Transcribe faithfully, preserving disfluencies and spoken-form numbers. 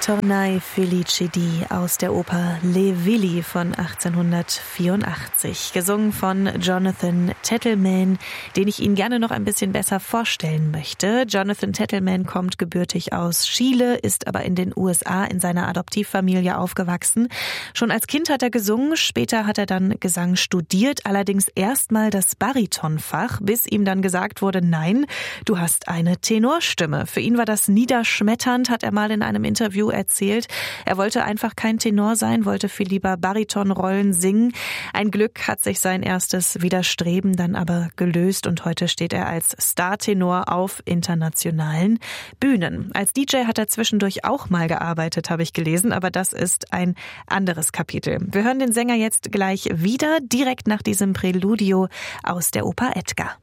Tornai Felice di aus der Oper Le Villi von achtzehnhundertvierundachtzig, gesungen von Jonathan Tettelman, den ich Ihnen gerne noch ein bisschen besser vorstellen möchte. Jonathan Tettelman kommt gebürtig aus Chile, ist aber in den U S A in seiner Adoptivfamilie aufgewachsen. Schon als Kind hat er gesungen, später hat er dann Gesang studiert, allerdings erstmal das Baritonfach, bis ihm dann gesagt wurde, nein, du hast eine Tenorstimme. Für ihn war das niederschmetternd, hat er mal in einem Interview erzählt. Er wollte einfach kein Tenor sein, wollte viel lieber Baritonrollen singen. Ein Glück hat sich sein erstes Widerstreben dann aber gelöst und heute steht er als Startenor auf internationalen Bühnen. Als D J hat er zwischendurch auch mal gearbeitet, habe ich gelesen, aber das ist ein anderes Kapitel. Wir hören den Sänger jetzt gleich wieder, direkt nach diesem Präludio aus der Oper Edgar.